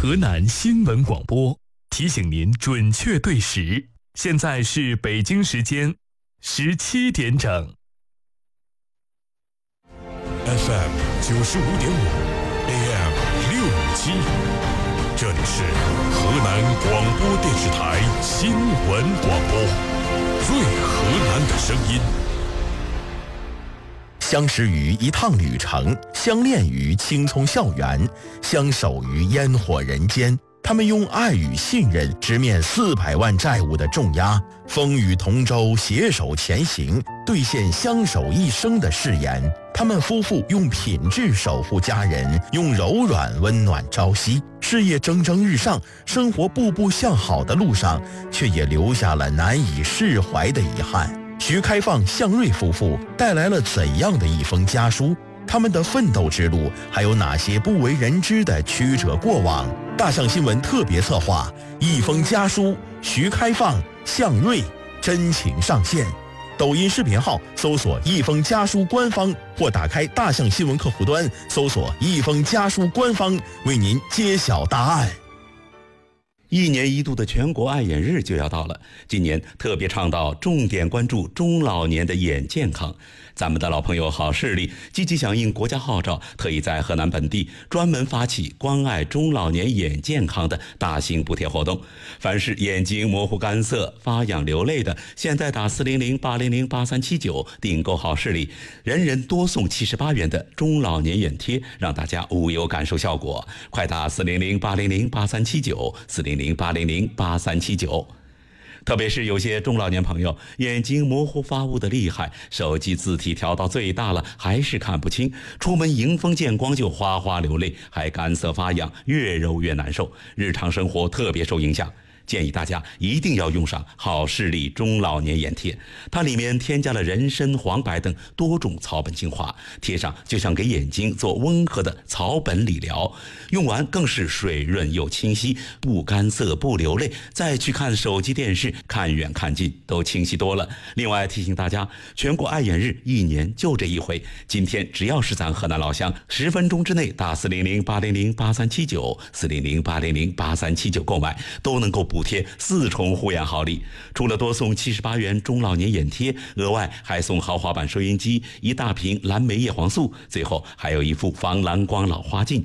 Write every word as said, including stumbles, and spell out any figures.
河南新闻广播提醒您准确对时，现在是北京时间十七点整。 F M 九十五点五 ，A M 六五七，这里是河南广播电视台新闻广播，最河南的声音。 相识于一趟旅程，相恋于青葱校园，相守于烟火人间。他们用爱与信任直面四百万债务的重压，风雨同舟，携手前行，兑现相守一生的誓言。他们夫妇用品质守护家人，用柔软温暖朝夕。事业蒸蒸日上，生活步步向好的路上，却也留下了难以释怀的遗憾。徐开放、向瑞夫妇带来了怎样的一封家书？他们的奋斗之路还有哪些不为人知的曲折过往？大象新闻特别策划一封家书，徐开放、向瑞真情上线。抖音视频号搜索一封家书官方，或打开大象新闻客户端搜索一封家书官方，为您揭晓答案。 一年一度的全国爱眼日就要到了，今年特别倡导重点关注中老年的眼健康。咱们的老朋友好视力积极响应国家号召，特意在河南本地专门发起关爱中老年眼健康的大型补贴活动。凡是眼睛模糊干涩、发痒流泪的，现在打四零零八零零八三七九订购好视力，人人多送七十八元的中老年眼贴，让大家无有感受效果。快打四零零八零零八三七九四零零八零零八三七九。特别是有些中老年朋友眼睛模糊发雾的厉害，手机字体调到最大了还是看不清，出门迎风见光就哗哗流泪，还干涩发痒，越揉越难受，日常生活特别受影响。建议大家一定要用上好视力中老年眼贴，它里面添加了人参、黄柏等多种草本精华，贴上就像给眼睛做温和的草本理疗，用完更是水润又清晰，不干涩不流泪，再去看手机电视看远看近都清晰多了。另外提醒大家，全国爱眼日一年就这一回，今天只要是咱河南老乡，十分钟之内打四零零八零零八三七九四零零八零零八三七九购买，都能够补贴四重护眼好礼。除了多送七十八元中老年眼贴，额外还送豪华版收音机、一大瓶蓝莓叶黄素，最后还有一副防蓝光老花镜。